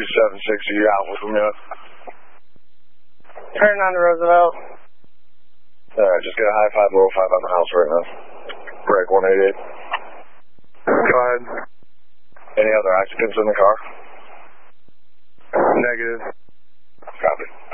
276, are you out with me? Turn on to Roosevelt. Alright, just get a high 505 on the house right now. Break 188. Go ahead. Any other occupants in the car? Negative. Copy.